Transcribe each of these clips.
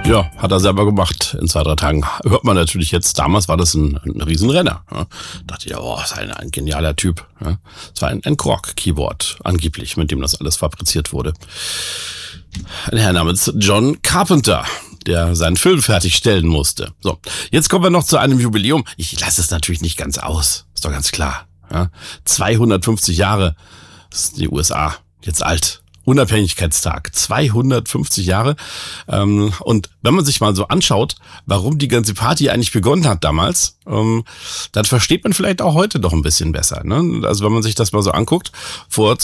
Ja, hat er selber gemacht in 2-3 Tagen. Hört man natürlich jetzt. Damals war das ein Riesenrenner. Ja. Dachte ich, oh, ist ein genialer Typ. Ja. Es war ein Korg-Keyboard, angeblich, mit dem das alles fabriziert wurde. Ein Herr namens John Carpenter, der seinen Film fertigstellen musste. So, jetzt kommen wir noch zu einem Jubiläum. Ich lasse es natürlich nicht ganz aus. Ist doch ganz klar. Ja. 250 Jahre ist die USA jetzt alt. Unabhängigkeitstag, 250 Jahre. Und wenn man sich mal so anschaut, warum die ganze Party eigentlich begonnen hat damals, dann versteht man vielleicht auch heute doch ein bisschen besser. Ne? Also wenn man sich das mal so anguckt, vor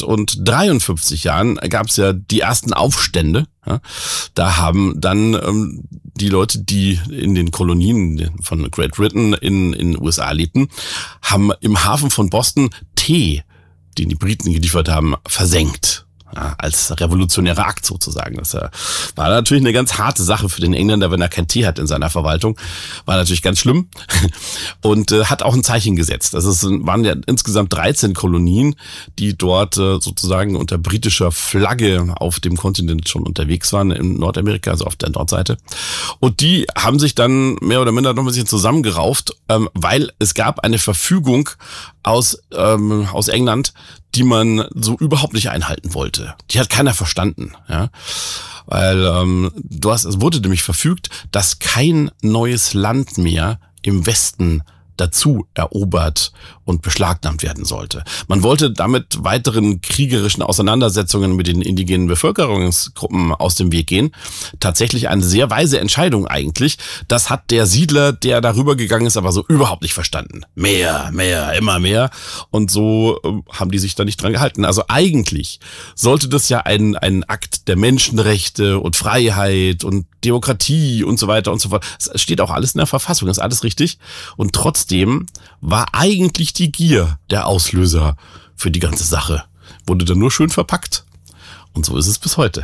253 Jahren gab es ja die ersten Aufstände. Ja? Da haben dann die Leute, die in den Kolonien von Great Britain in den USA lebten, haben im Hafen von Boston Tee, den die Briten geliefert haben, versenkt. Ja, als revolutionärer Akt sozusagen. Das war natürlich eine ganz harte Sache für den Engländer, wenn er kein Tee hat in seiner Verwaltung. War natürlich ganz schlimm und hat auch ein Zeichen gesetzt. Waren ja insgesamt 13 Kolonien, die dort sozusagen unter britischer Flagge auf dem Kontinent schon unterwegs waren, in Nordamerika, also auf der Nordseite. Und die haben sich dann mehr oder minder noch ein bisschen zusammengerauft, weil es gab eine Verfügung aus England, die man so überhaupt nicht einhalten wollte. Die hat keiner verstanden, ja, weil es wurde nämlich verfügt, dass kein neues Land mehr im Westen dazu erobert und beschlagnahmt werden sollte. Man wollte damit weiteren kriegerischen Auseinandersetzungen mit den indigenen Bevölkerungsgruppen aus dem Weg gehen. Tatsächlich eine sehr weise Entscheidung eigentlich. Das hat der Siedler, der darüber gegangen ist, aber so überhaupt nicht verstanden. Mehr, immer mehr. Und so haben die sich da nicht dran gehalten. Also eigentlich sollte das ja ein Akt der Menschenrechte und Freiheit und Demokratie und so weiter und so fort. Es steht auch alles in der Verfassung, ist alles richtig. Und trotzdem war eigentlich die Gier der Auslöser für die ganze Sache. Wurde dann nur schön verpackt. Und so ist es bis heute.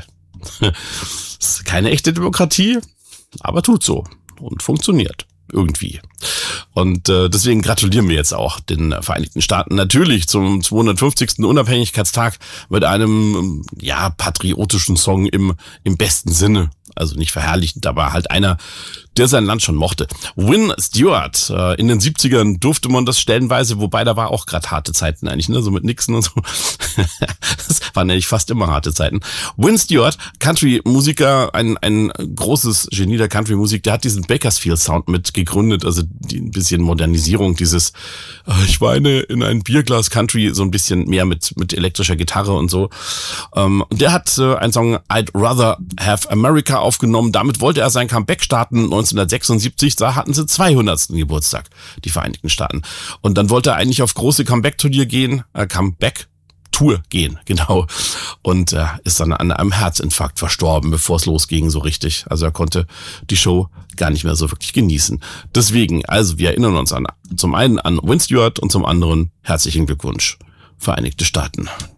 Es ist keine echte Demokratie, aber tut so und funktioniert irgendwie. Und deswegen gratulieren wir jetzt auch den Vereinigten Staaten natürlich zum 250. Unabhängigkeitstag mit einem patriotischen Song im besten Sinne. Also nicht verherrlichend, aber halt einer, der sein Land schon mochte. Win Stewart. In den 70ern durfte man das stellenweise, wobei da war auch gerade harte Zeiten eigentlich, ne, so mit Nixon und so. Das waren eigentlich fast immer harte Zeiten. Win Stewart, Country-Musiker, ein großes Genie der Country-Musik, der hat diesen Bakersfield-Sound mit gegründet, also ein bisschen Modernisierung, dieses ich weine in ein Bierglas Country, so ein bisschen mehr mit elektrischer Gitarre und so. Der hat einen Song I'd Rather Have America aufgenommen. Damit wollte er sein Comeback starten. 1976, da hatten sie 200. Geburtstag, die Vereinigten Staaten. Und dann wollte er eigentlich auf große Comeback-Tour gehen, genau. Und ist dann an einem Herzinfarkt verstorben, bevor es losging so richtig. Also er konnte die Show gar nicht mehr so wirklich genießen. Deswegen, also wir erinnern uns zum einen an Win Stewart und zum anderen herzlichen Glückwunsch, Vereinigte Staaten.